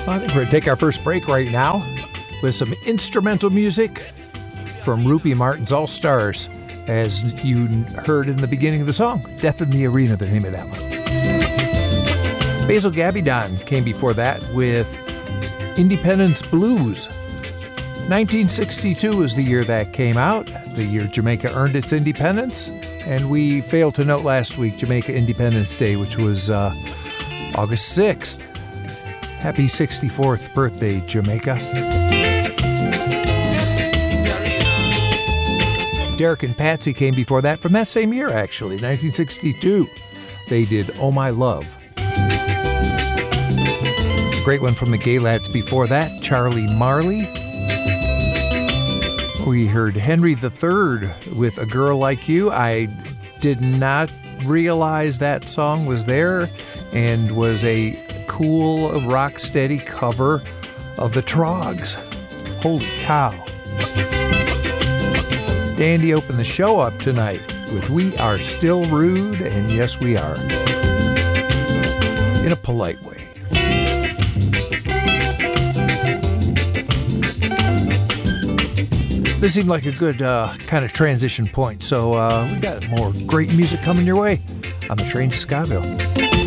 I think we're going to take our first break right now with some instrumental music from Rupie Martin's All Stars. As you heard in the beginning of the song, Death in the Arena, the name of that one. Basil Gabidon came before that with Independence Blues. 1962 was the year that came out, the year Jamaica earned its independence, and we failed to note last week Jamaica Independence Day, which was August 6th. Happy 64th birthday, Jamaica. Derek and Patsy came before that from that same year, actually, 1962. They did Oh My Love. Great one from the Gay Lads before that, Charlie Marley. We heard Henry III with A Girl Like You. I did not realize that song was there and was a cool, rock-steady cover of the Troggs. Holy cow. Dandy opened the show up tonight with We Are Still Rude, and yes, we are. In a polite way. This seemed like a good kind of transition point, so we got more great music coming your way on the train to Scottsville.